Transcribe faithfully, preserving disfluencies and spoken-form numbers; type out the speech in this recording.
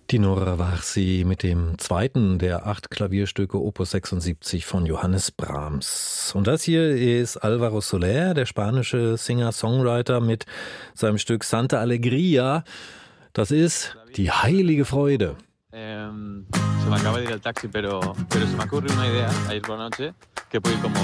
Die Nora Varsi mit dem zweiten der acht Klavierstücke Opus sechsundsiebzig von Johannes Brahms. Und das hier ist Álvaro Soler, der spanische Singer-Songwriter mit seinem Stück Santa Alegría. Das ist die heilige Freude. Eh, se me acaba de ir el taxi, pero, pero se me ocurre una idea ayer por la noche que puede ir como